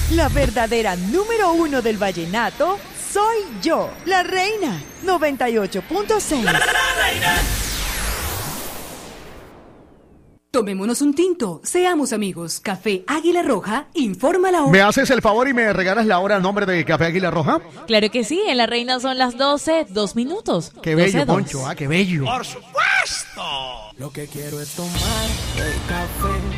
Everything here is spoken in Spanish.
La verdadera número uno del vallenato soy yo, la reina. 98.6. La reina. Tomémonos un tinto, seamos amigos. Café Águila Roja informa la hora. ¿Me haces el favor y me regalas la hora a nombre de Café Águila Roja? Claro que sí, en la reina son las 12, 2 minutos. Qué bello, 12:02. Poncho, qué bello. Por supuesto. Lo que quiero es tomar el café.